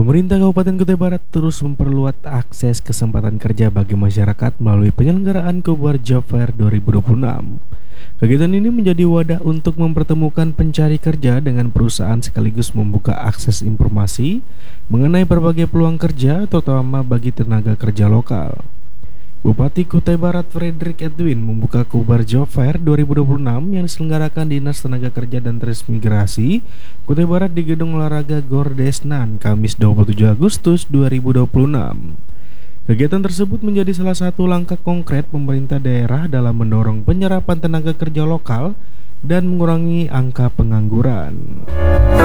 Pemerintah Kabupaten Kutai Barat terus memperluas akses kesempatan kerja bagi masyarakat melalui penyelenggaraan Kobar Job Fair 2026. Kegiatan ini menjadi wadah untuk mempertemukan pencari kerja dengan perusahaan sekaligus membuka akses informasi mengenai berbagai peluang kerja terutama bagi tenaga kerja lokal. Bupati Kutai Barat Frederick Edwin membuka Kobar Job Fair 2026 yang diselenggarakan Dinas Tenaga Kerja dan Transmigrasi Kutai Barat di Gedung Olahraga Gor Desnan, Kamis 27 Agustus 2026. Kegiatan tersebut menjadi salah satu langkah konkret pemerintah daerah dalam mendorong penyerapan tenaga kerja lokal dan mengurangi angka pengangguran.